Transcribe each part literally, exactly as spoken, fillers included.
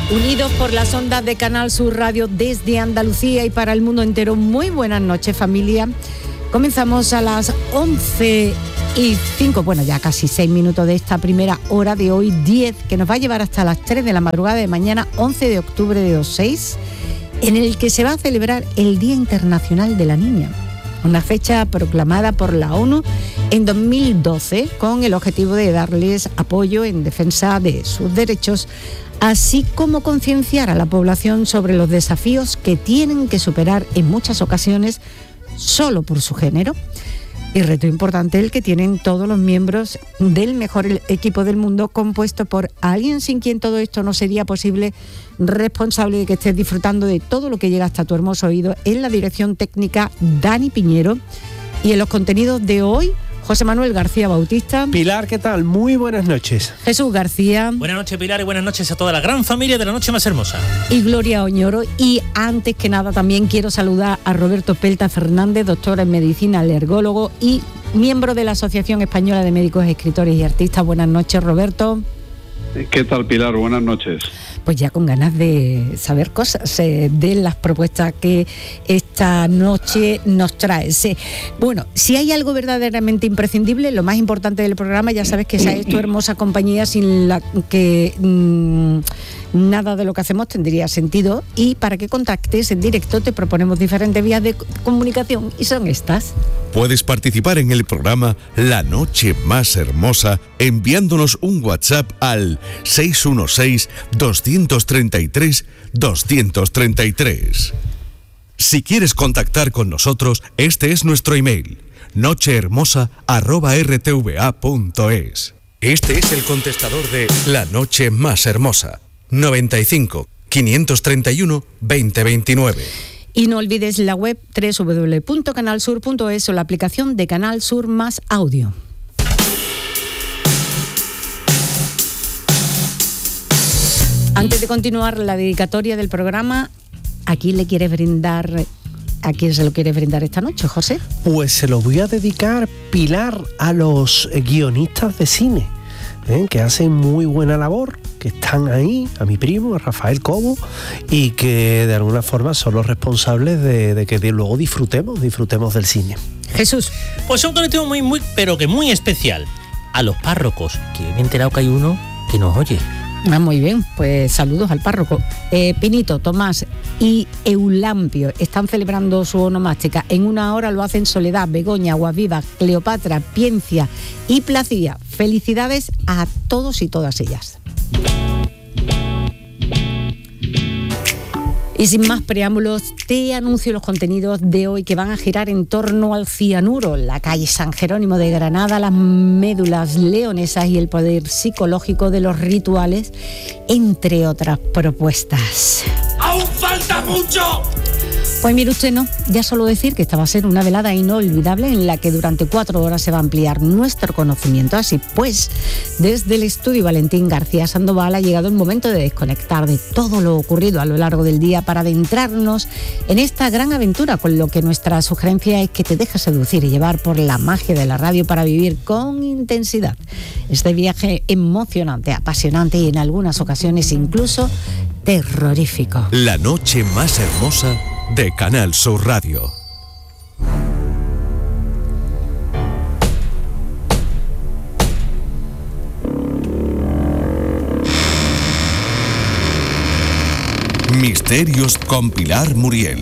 Unidos por las ondas de Canal Sur Radio desde Andalucía y para el mundo entero. Muy buenas noches, familia. Comenzamos a las once y cinco, bueno, ya casi seis minutos de esta primera hora de hoy, diez, que nos va a llevar hasta las tres de la madrugada de mañana, once de octubre de dos mil seis, en el que se va a celebrar el Día Internacional de la Niña, una fecha proclamada por la ONU en dos mil doce con el objetivo de darles apoyo en defensa de sus derechos, así como concienciar a la población sobre los desafíos que tienen que superar en muchas ocasiones solo por su género. Y reto importante el que tienen todos los miembros del mejor equipo del mundo, compuesto por alguien sin quien todo esto no sería posible, responsable de que estés disfrutando de todo lo que llega hasta tu hermoso oído, en la dirección técnica Dani Piñero, y en los contenidos de hoy José Manuel García Bautista. Pilar, ¿qué tal? Muy buenas noches. Jesús García. Buenas noches, Pilar, y buenas noches a toda la gran familia de La Noche Más Hermosa. Y Gloria Oñoro. Y antes que nada también quiero saludar a Roberto Pelta Fernández, doctor en medicina, alergólogo y miembro de la Asociación Española de Médicos, Escritores y Artistas. Buenas noches, Roberto. ¿Qué tal, Pilar? Buenas noches. Pues ya con ganas de saber cosas eh, de las propuestas que esta noche nos trae. Sí. Bueno, si hay algo verdaderamente imprescindible, lo más importante del programa, ya sabes que esa es tu hermosa compañía, sin la que mmm, nada de lo que hacemos tendría sentido. Y para que contactes en directo te proponemos diferentes vías de comunicación y son estas. Puedes participar en el programa La Noche Más Hermosa enviándonos un WhatsApp al seis uno seis, dos tres tres, dos tres tres. Si quieres contactar con nosotros, este es nuestro email: nochehermosa arroba r t v a punto es. Este es el contestador de La Noche Más Hermosa: noventa y cinco, quinientos treinta y uno, veinte veintinueve. Y no olvides la web doble u doble u doble u punto canal sur punto es o la aplicación de Canal Sur Más Audio. Antes de continuar la dedicatoria del programa, ¿a quién le quieres brindar, a quién se lo quieres brindar esta noche, José? Pues se lo voy a dedicar, Pilar, a los guionistas de cine, ¿eh? que hacen muy buena labor, que están ahí, a mi primo, a Rafael Cobo, y que de alguna forma son los responsables de, de que de luego disfrutemos, disfrutemos del cine. Jesús. Pues un colectivo muy, muy, pero que muy especial. A los párrocos, que me he enterado que hay uno que nos oye. Ah, muy bien, pues saludos al párroco. Eh, Pinito, Tomás y Eulampio están celebrando su onomástica. En una hora lo hacen Soledad, Begoña, Aguavivas, Cleopatra, Piencia y Placía. Felicidades a todos y todas ellas. Y sin más preámbulos, te anuncio los contenidos de hoy, que van a girar en torno al cianuro, la calle San Jerónimo de Granada, las médulas leonesas y el poder psicológico de los rituales, entre otras propuestas. ¡Aún falta mucho! Pues mire usted, no, ya solo decir que esta va a ser una velada inolvidable en la que durante cuatro horas se va a ampliar nuestro conocimiento. Así pues, desde el estudio Valentín García Sandoval ha llegado el momento de desconectar de todo lo ocurrido a lo largo del día para adentrarnos en esta gran aventura, con lo que nuestra sugerencia es que te dejes seducir y llevar por la magia de la radio para vivir con intensidad este viaje emocionante, apasionante y en algunas ocasiones incluso terrorífico. La Noche Más Hermosa de Canal Sur Radio. Misterios con Pilar Muriel.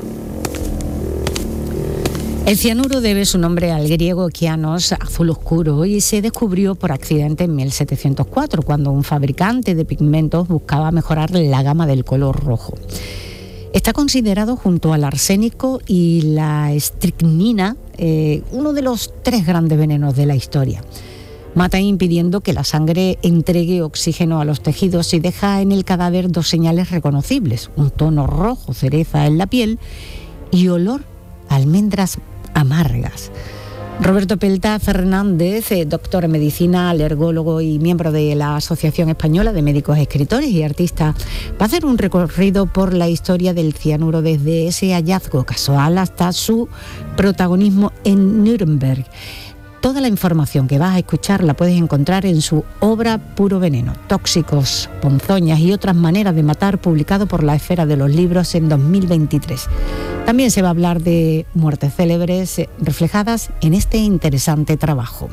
El cianuro debe su nombre al griego kianos, azul oscuro, y se descubrió por accidente en mil setecientos cuatro, cuando un fabricante de pigmentos buscaba mejorar la gama del color rojo. Está considerado, junto al arsénico y la estricnina, eh, uno de los tres grandes venenos de la historia. Mata impidiendo que la sangre entregue oxígeno a los tejidos y deja en el cadáver dos señales reconocibles: un tono rojo cereza en la piel y olor a almendras amargas. Roberto Pelta Fernández, doctor en medicina, alergólogo y miembro de la Asociación Española de Médicos, Escritores y Artistas, va a hacer un recorrido por la historia del cianuro desde ese hallazgo casual hasta su protagonismo en Nuremberg. Toda la información que vas a escuchar la puedes encontrar en su obra Puro Veneno, Tóxicos, Ponzoñas y otras maneras de matar, publicado por La Esfera de los Libros en dos mil veintitrés. También se va a hablar de muertes célebres reflejadas en este interesante trabajo.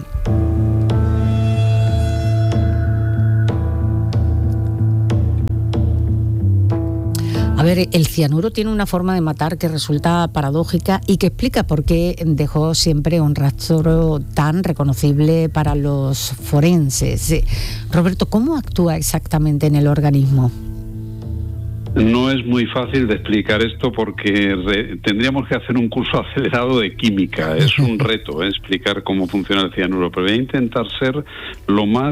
A ver, el cianuro tiene una forma de matar que resulta paradójica y que explica por qué dejó siempre un rastro tan reconocible para los forenses. Roberto, ¿cómo actúa exactamente en el organismo? No es muy fácil de explicar esto porque re, tendríamos que hacer un curso acelerado de química. Es un reto ¿eh? explicar cómo funciona el cianuro, pero voy a intentar ser lo más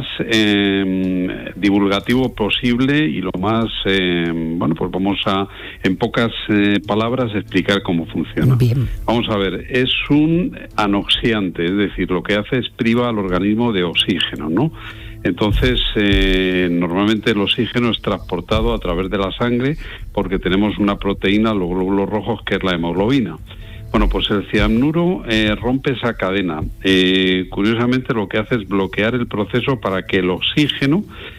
eh, divulgativo posible y lo más, eh, bueno, pues vamos a, en pocas eh, palabras, explicar cómo funciona. Bien. Vamos a ver, es un anoxiante, es decir, lo que hace es priva al organismo de oxígeno, ¿no? Entonces, eh, normalmente el oxígeno es transportado a través de la sangre porque tenemos una proteína, los glóbulos rojos, que es la hemoglobina. Bueno, pues el cianuro eh, rompe esa cadena. Eh, curiosamente, lo que hace es bloquear el proceso para que el oxígeno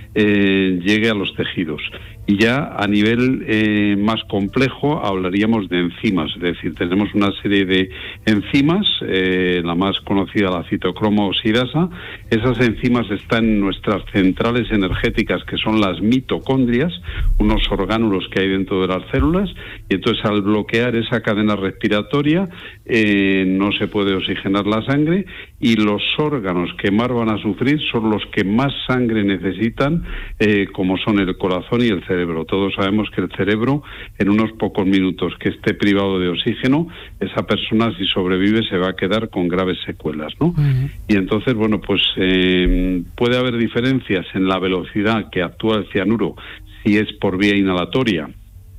eh, llegue a los tejidos. Y ya a nivel eh, más complejo hablaríamos de enzimas, es decir, tenemos una serie de enzimas, eh, la más conocida, la citocromo oxidasa. Esas enzimas están en nuestras centrales energéticas, que son las mitocondrias, unos orgánulos que hay dentro de las células, y entonces al bloquear esa cadena respiratoria eh, no se puede oxigenar la sangre, y los órganos que más van a sufrir son los que más sangre necesitan, eh, como son el corazón y el cerebro. Todos sabemos que el cerebro, en unos pocos minutos que esté privado de oxígeno, esa persona, si sobrevive, se va a quedar con graves secuelas, ¿no? Uh-huh. Y entonces, bueno, pues eh, puede haber diferencias en la velocidad que actúa el cianuro, si es por vía inhalatoria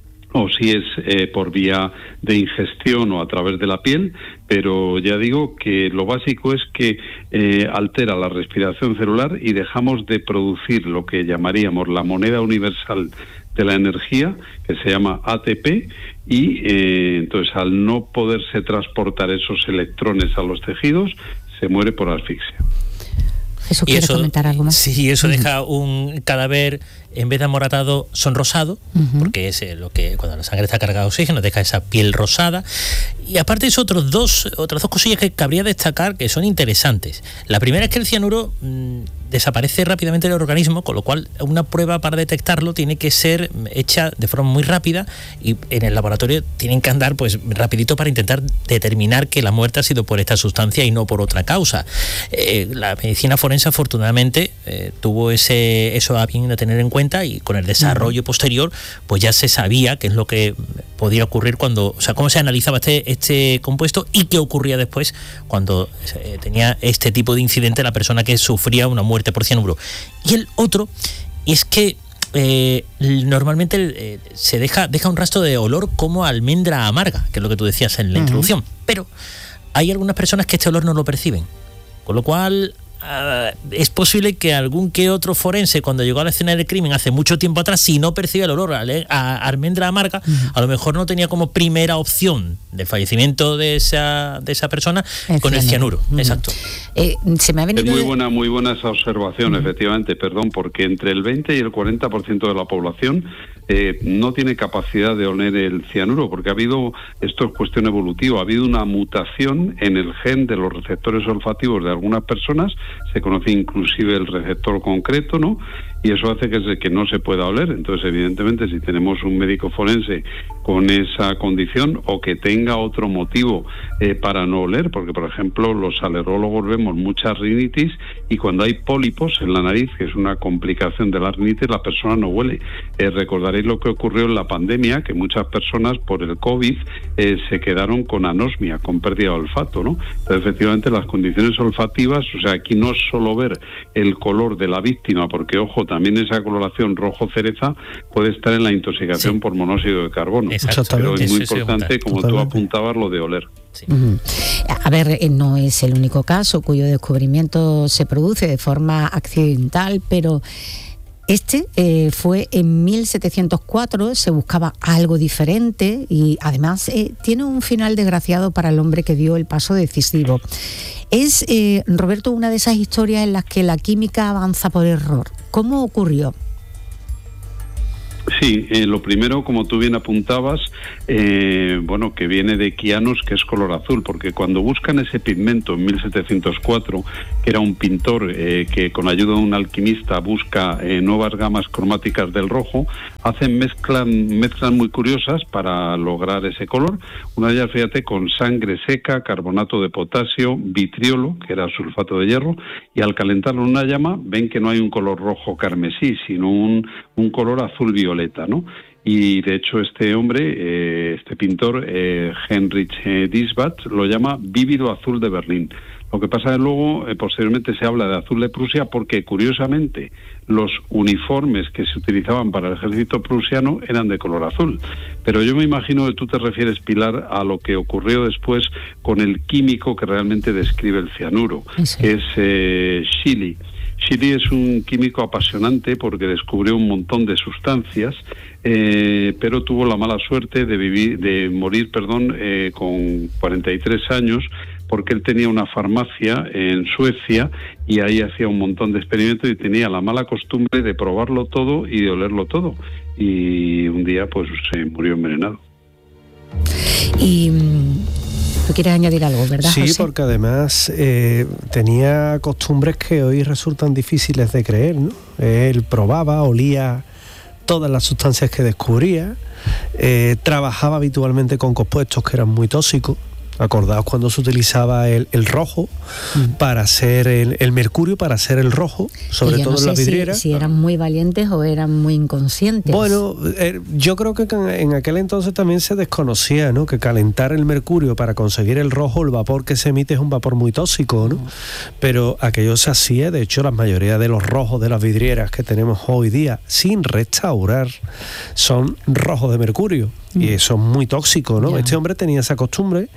o si es eh, por vía de ingestión o a través de la piel, pero ya digo que lo básico es que eh, altera la respiración celular y dejamos de producir lo que llamaríamos la moneda universal de la energía, que se llama A T P, y eh, entonces al no poderse transportar esos electrones a los tejidos, se muere por asfixia. ¿Eso quiere eso, comentar algo más? Sí, eso uh-huh. deja un cadáver, en vez de amoratado, sonrosado, uh-huh. porque es lo que cuando la sangre está cargada de oxígeno deja esa piel rosada. Y aparte de eso, otros dos, otras dos cosillas que cabría destacar que son interesantes. La primera es que el cianuro mmm, desaparece rápidamente del organismo, con lo cual una prueba para detectarlo tiene que ser hecha de forma muy rápida, y en el laboratorio tienen que andar pues rapidito para intentar determinar que la muerte ha sido por esta sustancia y no por otra causa. Eh, la medicina forense afortunadamente eh, tuvo ese eso a bien de tener en cuenta, y con el desarrollo posterior pues ya se sabía qué es lo que podía ocurrir cuando, o sea, cómo se analizaba este, este compuesto y qué ocurría después cuando eh, tenía este tipo de incidente la persona que sufría una muerte por cianuro. Y el otro es que eh, normalmente eh, se deja, deja un rastro de olor como almendra amarga, que es lo que tú decías en la uh-huh. introducción, pero hay algunas personas que este olor no lo perciben, con lo cual Uh, es posible que algún que otro forense, cuando llegó a la escena del crimen hace mucho tiempo atrás, si no percibe el olor a, a almendra amarga, uh-huh. a lo mejor no tenía como primera opción de fallecimiento de esa de esa persona el con cianuro. el cianuro. Uh-huh. Exacto. Eh, se me ha venido es muy buena, muy buena esa observación, uh-huh. efectivamente, perdón, porque entre el veinte y el cuarenta por ciento de la población eh, no tiene capacidad de oler el cianuro, porque ha habido, esto es cuestión evolutiva, ha habido una mutación en el gen de los receptores olfativos de algunas personas, se conoce inclusive el receptor concreto, ¿no? Y eso hace que, se, que no se pueda oler. Entonces, evidentemente, si tenemos un médico forense con esa condición o que tenga otro motivo eh, para no oler, porque, por ejemplo, los alergólogos vemos mucha rinitis y cuando hay pólipos en la nariz, que es una complicación de la rinitis, la persona no huele. Eh, recordaréis lo que ocurrió en la pandemia, que muchas personas por el COVID eh, se quedaron con anosmia, con pérdida de olfato, ¿no? Entonces, efectivamente, las condiciones olfativas, o sea, aquí no es solo ver el color de la víctima, porque, ojo, también esa coloración rojo cereza puede estar en la intoxicación sí. por monóxido de carbono. Pero es muy importante, como Totalmente. tú apuntabas, lo de oler. Sí. Uh-huh. A ver, no es el único caso cuyo descubrimiento se produce de forma accidental, pero Este eh, fue en mil setecientos cuatro, se buscaba algo diferente y además eh, tiene un final desgraciado para el hombre que dio el paso decisivo. Es, eh, Roberto, una de esas historias en las que la química avanza por error. ¿Cómo ocurrió? Sí, eh, lo primero, como tú bien apuntabas, eh, bueno, que viene de quianos, que es color azul, porque cuando buscan ese pigmento en mil setecientos cuatro, que era un pintor eh, que con ayuda de un alquimista busca eh, nuevas gamas cromáticas del rojo, hacen mezclan, mezclas muy curiosas para lograr ese color. Una de ellas, fíjate, con sangre seca, carbonato de potasio, vitriolo, que era sulfato de hierro, y al calentarlo en una llama ven que no hay un color rojo carmesí, sino un, un color azul violeta, ¿no? Y de hecho este hombre, eh, este pintor, eh, Heinrich eh, Diesbach, lo llama vívido azul de Berlín. Lo que pasa es que luego, eh, posteriormente se habla de azul de Prusia porque, curiosamente, los uniformes que se utilizaban para el ejército prusiano eran de color azul. Pero yo me imagino que tú te refieres, Pilar, a lo que ocurrió después con el químico que realmente describe el cianuro, sí. que es eh, Scheele. Scheele es un químico apasionante porque descubrió un montón de sustancias, eh, pero tuvo la mala suerte de vivir, de morir, perdón, eh, con cuarenta y tres años, porque él tenía una farmacia en Suecia y ahí hacía un montón de experimentos y tenía la mala costumbre de probarlo todo y de olerlo todo. Y un día pues se murió envenenado. Y tú quieres añadir algo, ¿verdad, Sí, José? porque además eh, tenía costumbres que hoy resultan difíciles de creer, ¿no? Él probaba, olía todas las sustancias que descubría, eh, trabajaba habitualmente con compuestos que eran muy tóxicos. Acordaos cuando se utilizaba el, el rojo mm. para hacer el, el mercurio, para hacer el rojo, sobre todo no en las vidrieras. Si, si eran muy valientes o eran muy inconscientes. Bueno, eh, yo creo que en aquel entonces también se desconocía, ¿no? Que calentar el mercurio para conseguir el rojo, el vapor que se emite es un vapor muy tóxico, ¿no? Mm. Pero aquello se hacía, de hecho, la mayoría de los rojos de las vidrieras que tenemos hoy día, sin restaurar, son rojos de mercurio. Mm. Y eso es muy tóxico, ¿no? Yeah. Este hombre tenía esa costumbre.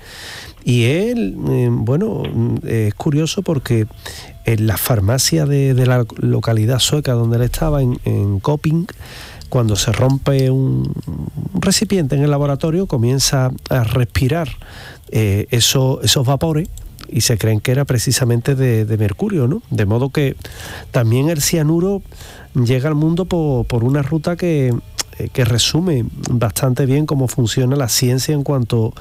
Y él, eh, bueno, eh, es curioso porque en la farmacia de, de la localidad sueca donde él estaba, en, en Köping, cuando se rompe un, un recipiente en el laboratorio, comienza a respirar eh, eso, esos vapores y se creen que era precisamente de, de mercurio, ¿no? De modo que también el cianuro llega al mundo por, por una ruta que... que resume bastante bien cómo funciona la ciencia en cuanto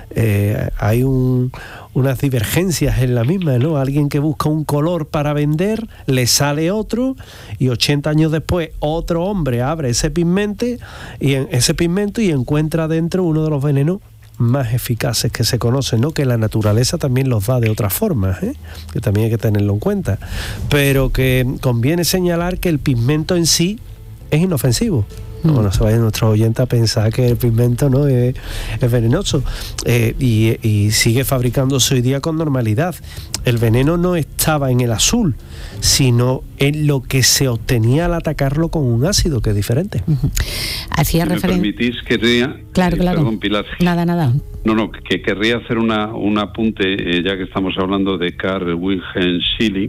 eh, hay un, unas divergencias en la misma, ¿no? Alguien que busca un color para vender, le sale otro y ochenta años después otro hombre abre ese pigmento y, en, ese pigmento y encuentra dentro uno de los venenos más eficaces que se conocen, ¿no? Que la naturaleza también los da de otras formas, ¿eh? Que también hay que tenerlo en cuenta, pero que conviene señalar que el pigmento en sí es inofensivo. No, no se vayan nuestros oyentes a pensar que el pigmento no es, es venenoso, eh, y, y sigue fabricándose hoy día con normalidad. El veneno no estaba en el azul, sino en lo que se obtenía al atacarlo con un ácido, que es diferente. Uh-huh. Hacía si referencia. ¿Me permitís, querría... Claro, eh, claro. Perdón, Pilar. Nada, nada. No, no, que querría hacer una, un apunte, eh, ya que estamos hablando de Carl Wilhelm Scheele,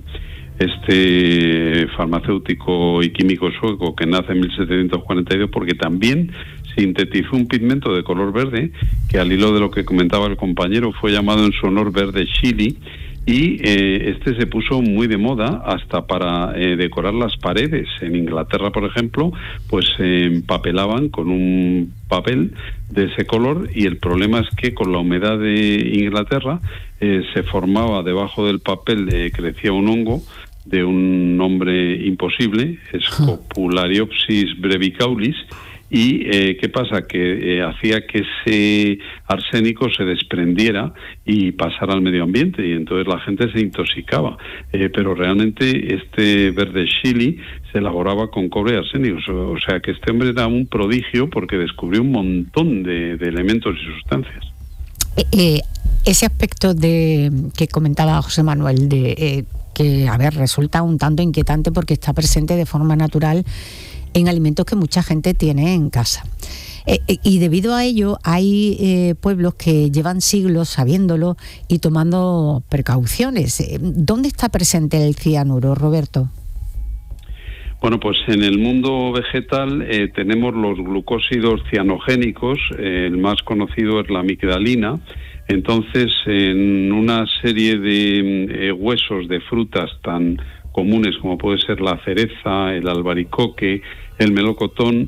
este farmacéutico y químico sueco que nace en mil setecientos cuarenta y dos, porque también sintetizó un pigmento de color verde que, al hilo de lo que comentaba el compañero, fue llamado en su honor verde Scheele, y eh, este se puso muy de moda hasta para eh, decorar las paredes. En Inglaterra, por ejemplo, pues se eh, empapelaban con un papel de ese color, y el problema es que con la humedad de Inglaterra eh, se formaba debajo del papel, eh, crecía un hongo de un nombre imposible, Scopulariopsis brevicaudis, y eh, ¿qué pasa? Que eh, hacía que ese arsénico se desprendiera y pasara al medio ambiente, y entonces la gente se intoxicaba. Eh, pero realmente este verde Scheele se elaboraba con cobre y arsénico, o sea que este hombre era un prodigio porque descubrió un montón de, de elementos y sustancias. Eh, eh, ese aspecto de que comentaba José Manuel, de eh, que, a ver, resulta un tanto inquietante porque está presente de forma natural en alimentos que mucha gente tiene en casa. Eh, eh, y debido a ello hay eh, pueblos que llevan siglos sabiéndolo y tomando precauciones. ¿Dónde está presente el cianuro, Roberto? Bueno, pues en el mundo vegetal eh, tenemos los glucósidos cianogénicos, eh, el más conocido es la amigdalina. Entonces, en una serie de eh, huesos de frutas tan comunes como puede ser la cereza, el albaricoque, el melocotón,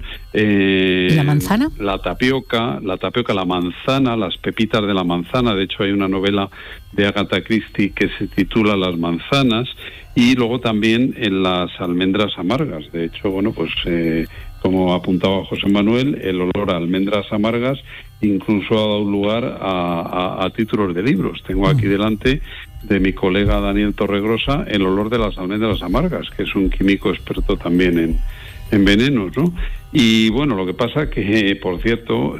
eh, ¿y la manzana? La tapioca, la tapioca, la manzana, las pepitas de la manzana. De hecho, hay una novela de Agatha Christie que se titula Las manzanas, y luego también en las almendras amargas. De hecho, bueno, pues eh, como apuntaba José Manuel, el olor a almendras amargas incluso ha dado lugar a, a, a títulos de libros. Tengo aquí delante de mi colega Daniel Torregrosa El olor de las almendras amargas, que es un químico experto también en, en venenos, ¿no? Y bueno, lo que pasa que, eh, por cierto,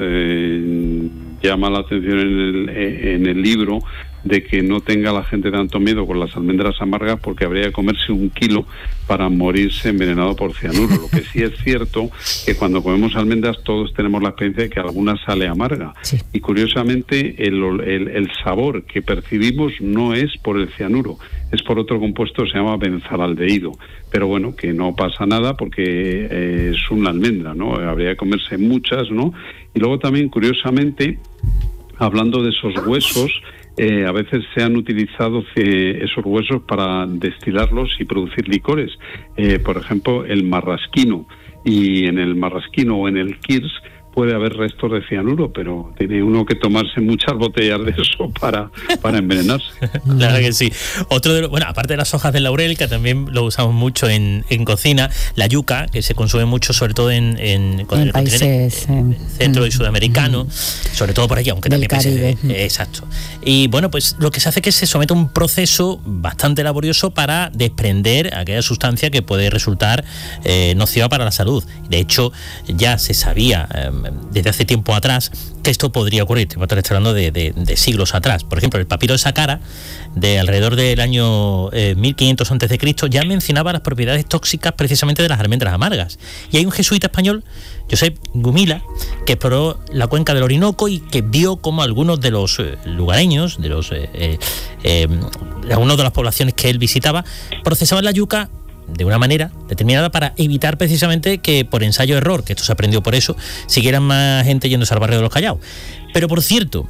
eh, llama la atención en el, en el libro de que no tenga la gente tanto miedo con las almendras amargas, porque habría que comerse un kilo para morirse envenenado por cianuro. Lo que sí es cierto que cuando comemos almendras todos tenemos la experiencia de que alguna sale amarga. Sí. Y curiosamente el, el, el sabor que percibimos no es por el cianuro, es por otro compuesto que se llama benzalaldehído. Pero bueno, que no pasa nada porque eh, es una almendra, ¿no? Habría que comerse muchas, ¿no? Y luego también, curiosamente, hablando de esos huesos, Eh, a veces se han utilizado eh, esos huesos para destilarlos y producir licores. Eh, por ejemplo, el marrasquino. Y en el marrasquino o en el kirsch puede haber restos de cianuro, pero tiene uno que tomarse muchas botellas de eso para, para envenenarse. Claro que sí. Otro de los, bueno, aparte de las hojas de laurel, que también lo usamos mucho en, en cocina, la yuca, que se consume mucho, sobre todo en, en, en el países en, en centro mm, y sudamericano, mm, sobre todo por allí, aunque también países, eh, exacto. Y bueno, pues lo que se hace es que se somete a un proceso bastante laborioso para desprender aquella sustancia que puede resultar eh, nociva para la salud. De hecho, ya se sabía eh, desde hace tiempo atrás que esto podría ocurrir. Te voy a estar hablando de, de, de siglos atrás. Por ejemplo, el papiro de Saqqara, de alrededor del año eh, mil quinientos antes de Cristo, ya mencionaba las propiedades tóxicas precisamente de las almendras amargas. Y hay un jesuita español, Josep Gumila, que exploró la cuenca del Orinoco y que vio cómo algunos de los eh, lugareños, de los eh, eh, eh, algunos de las poblaciones que él visitaba, procesaban la yuca de una manera determinada para evitar precisamente que por ensayo-error, que esto se aprendió por eso, siguieran más gente yéndose al barrio de los Callaos. Pero por cierto,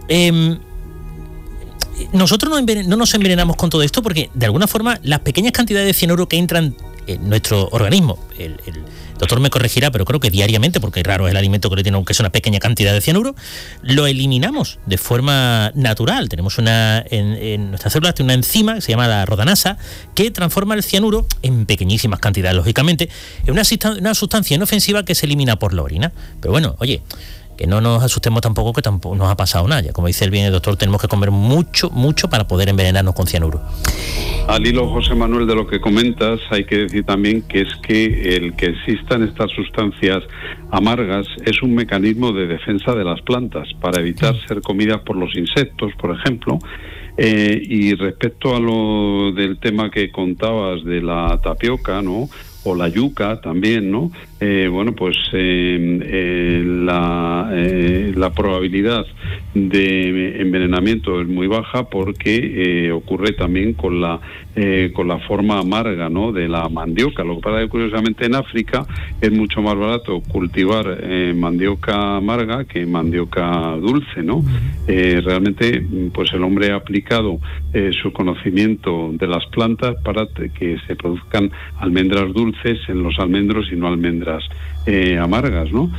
eh, nosotros no, envenen- no nos envenenamos con todo esto porque de alguna forma las pequeñas cantidades de cianuro que entran en nuestro organismo, el, el doctor me corregirá, pero creo que diariamente, porque raro es el alimento que le tiene aunque sea una pequeña cantidad de cianuro, lo eliminamos de forma natural. Tenemos una en, en nuestras células tiene una enzima que se llama la rodanasa, que transforma el cianuro en pequeñísimas cantidades, lógicamente, en una, una sustancia inofensiva que se elimina por la orina. Pero bueno, oye, que no nos asustemos tampoco, que tampoco nos ha pasado nada. Ya, como dice el bien el doctor, tenemos que comer mucho, mucho para poder envenenarnos con cianuro. Al hilo, José Manuel, de lo que comentas, hay que decir también que es que el que existan estas sustancias amargas es un mecanismo de defensa de las plantas para evitar ser comidas por los insectos, por ejemplo. Eh, y respecto a lo del tema que contabas de la tapioca, ¿no?, o la yuca también, ¿no? Eh, bueno, pues eh, eh, la, eh, la probabilidad de envenenamiento es muy baja porque eh, ocurre también con la eh, con la forma amarga, ¿no?, de la mandioca. Lo que pasa es que curiosamente en África es mucho más barato cultivar eh, mandioca amarga que mandioca dulce, ¿no? Eh, realmente, pues el hombre ha aplicado eh, su conocimiento de las plantas para que se produzcan almendras dulces en los almendros y no almendras eh, amargas, ¿no?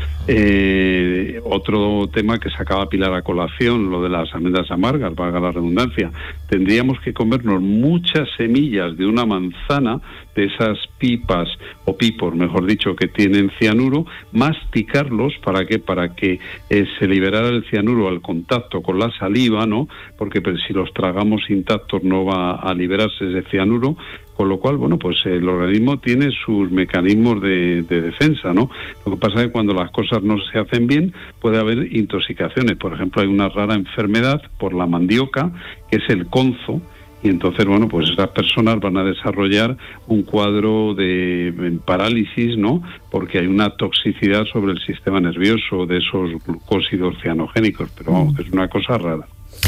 Eh, otro tema que sacaba Pilar a colación, lo de las almendras amargas, valga la redundancia. Tendríamos que comernos muchas semillas de una manzana, de esas pipas o pipos, mejor dicho, que tienen cianuro, masticarlos para que para que eh, se liberara el cianuro al contacto con la saliva, ¿no? Porque pues, si los tragamos intactos no va a liberarse ese cianuro. Con lo cual, bueno, pues el organismo tiene sus mecanismos de, de defensa, ¿no? Lo que pasa es que cuando las cosas no se hacen bien, puede haber intoxicaciones. Por ejemplo, hay una rara enfermedad por la mandioca, que es el conzo, y entonces, bueno, pues esas personas van a desarrollar un cuadro de parálisis, ¿no?, porque hay una toxicidad sobre el sistema nervioso de esos glucósidos cianogénicos, pero vamos, es una cosa rara.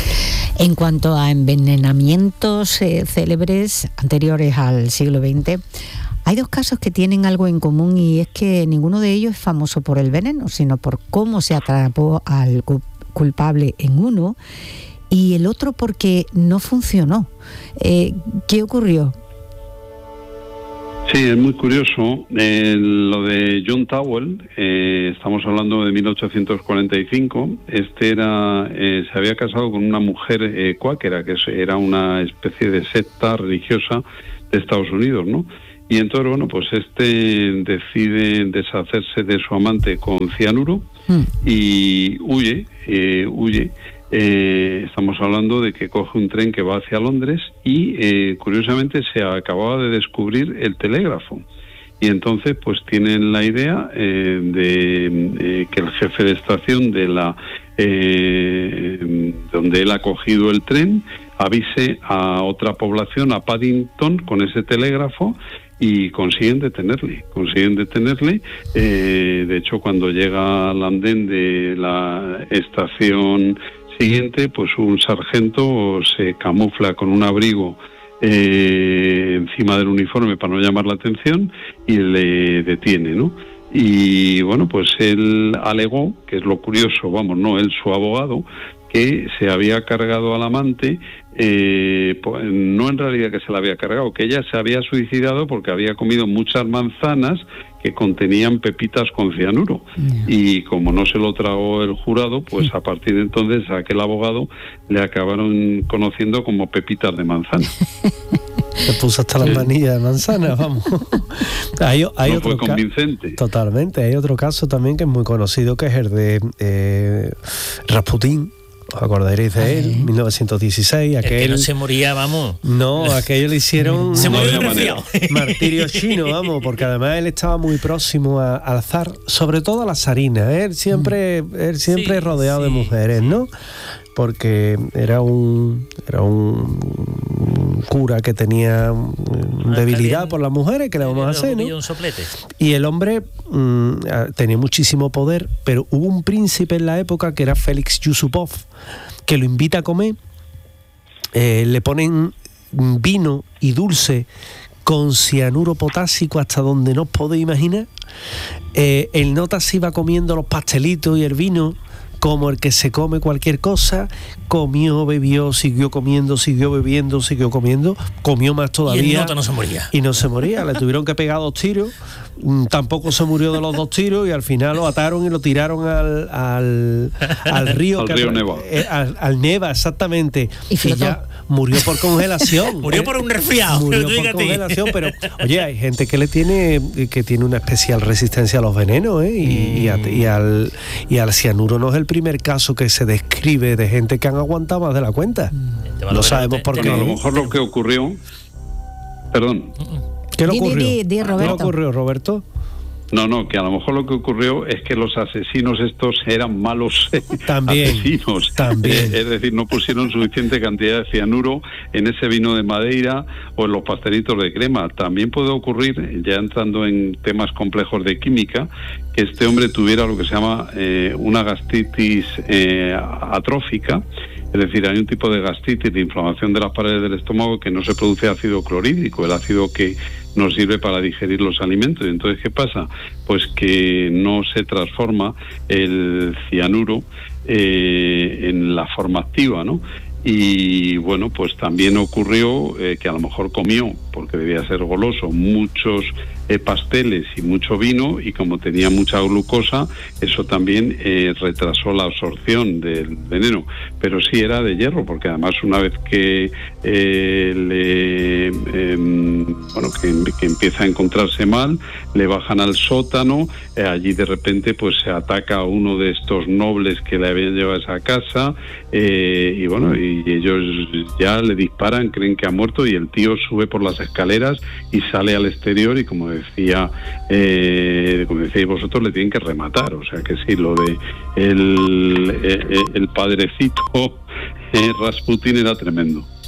En cuanto a envenenamientos eh, célebres anteriores al siglo veinte, Hay dos casos que tienen algo en común y es que ninguno de ellos es famoso por el veneno, sino por cómo se atrapó al culpable en uno y el otro porque no funcionó. Eh, ¿Qué ocurrió? Sí, es muy curioso. Eh, lo de John Towell, eh, estamos hablando de mil ochocientos cuarenta y cinco. Este era, eh, se había casado con una mujer eh, cuáquera, que era una especie de secta religiosa de Estados Unidos, ¿no? Y entonces, bueno, pues este decide deshacerse de su amante con cianuro mm. y huye, eh, huye. Eh, estamos hablando de que coge un tren que va hacia Londres y eh, curiosamente se acababa de descubrir el telégrafo y entonces pues tienen la idea eh, de eh, que el jefe de estación de la eh, donde él ha cogido el tren avise a otra población, a Paddington, con ese telégrafo y consiguen detenerle, consiguen detenerle. Eh, de hecho, cuando llega al andén de la estación siguiente, pues un sargento se camufla con un abrigo eh, encima del uniforme para no llamar la atención y le detiene, ¿no? Y bueno, pues él alegó, que es lo curioso, vamos, no él, su abogado, que se había cargado al amante, eh, pues, no en realidad que se la había cargado, que ella se había suicidado porque había comido muchas manzanas que contenían pepitas con cianuro. Yeah. Y como no se lo tragó el jurado, pues sí. A partir de entonces a aquel abogado le acabaron conociendo como pepitas de manzana. Se puso hasta las manillas de manzana, vamos. hay, hay no otro fue convincente. Ca- Totalmente. Hay otro caso también que es muy conocido, que es el de eh, Rasputín. ¿Os acordaréis de él? mil novecientos dieciséis. Aquel... El que no se moría, vamos. No, aquello le hicieron... se murió de resfriado. Martirio chino, vamos, porque además él estaba muy próximo a, al zar, sobre todo a la zarina. Él siempre, él siempre sí, rodeado sí, de mujeres, ¿no? Porque era un era un cura que tenía ah, debilidad por las mujeres, que le vamos a hacer, ¿no? Un soplete. Y el hombre mmm, tenía muchísimo poder, pero hubo un príncipe en la época que era Félix Yusupov, que lo invita a comer, eh, le ponen vino y dulce con cianuro potásico hasta donde no os podéis imaginar. Eh, el nota se iba comiendo los pastelitos y el vino como el que se come cualquier cosa, comió, bebió, siguió comiendo, siguió bebiendo, siguió comiendo, comió más todavía. Y el nota no se moría. Y no se moría, le tuvieron que pegar dos tiros, tampoco se murió de los dos tiros y al final lo ataron y lo tiraron al, al, al río. al que, río Neva. Eh, al, al Neva, exactamente. Y, y ya murió por congelación. Murió eh, por un resfriado. Murió por congelación, pero oye, hay gente que le tiene que tiene una especial resistencia a los venenos, ¿eh? Y, mm. y, a, y, al, y al cianuro no es el primer caso que se describe de gente que han aguantado más de la cuenta. Mm. No sabemos por qué. Bueno, a lo mejor lo que ocurrió... Perdón. ¿Qué le ocurrió? Di, di, di, ¿Qué le ocurrió, Roberto? No, no, que a lo mejor lo que ocurrió es que los asesinos estos eran malos también, asesinos. También. Eh, es decir, no pusieron suficiente cantidad de cianuro en ese vino de Madeira o en los pastelitos de crema. También puede ocurrir, ya entrando en temas complejos de química, que este hombre tuviera lo que se llama eh, una gastritis eh, atrófica. Es decir, hay un tipo de gastritis, de inflamación de las paredes del estómago, que no se produce ácido clorhídrico, el ácido que nos sirve para digerir los alimentos. Entonces, ¿qué pasa? Pues que no se transforma el cianuro eh, en la forma activa, ¿no? Y bueno, pues también ocurrió eh, que a lo mejor comió, porque debía ser goloso, muchos eh, pasteles y mucho vino, y como tenía mucha glucosa, eso también eh, retrasó la absorción del veneno. Pero sí era de hierro, porque además una vez que eh, le eh, bueno que, que empieza a encontrarse mal, le bajan al sótano, eh, allí de repente pues se ataca a uno de estos nobles que le habían llevado a esa casa, eh, y bueno, y y ellos ya le disparan, creen que ha muerto, y el tío sube por las escaleras y sale al exterior, y como decía eh, como decíais vosotros, le tienen que rematar. O sea que sí, lo de el, el, el padrecito eh, Rasputín era tremendo.